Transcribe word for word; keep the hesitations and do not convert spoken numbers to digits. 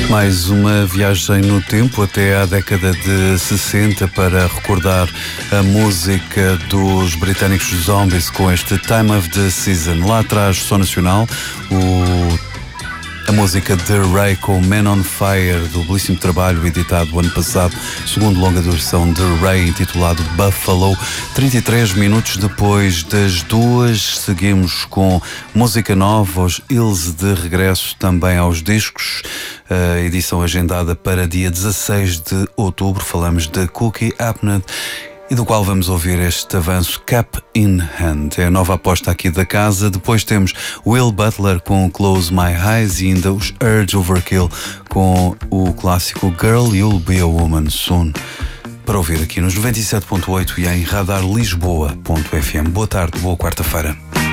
Mais uma viagem no tempo até à década de sessenta para recordar a música dos britânicos Zombies com este Time of the Season. Lá atrás, som nacional, o, a música The Ray com Man on Fire, do belíssimo trabalho editado o ano passado, segundo longa duração The Ray, intitulado Buffalo. trinta e três minutos depois das duas, seguimos com música nova, os Hills de regresso também aos discos. A edição agendada para dia dezasseis de outubro. Falamos de Cookie Abnett e do qual vamos ouvir este avanço, Cap in Hand. É a nova aposta aqui da casa. Depois temos Will Butler com Close My Eyes e ainda os Urge Overkill com o clássico Girl You'll Be a Woman Soon. Para ouvir aqui nos noventa e sete ponto oito e em radar lisboa ponto f m. Boa tarde, boa quarta-feira.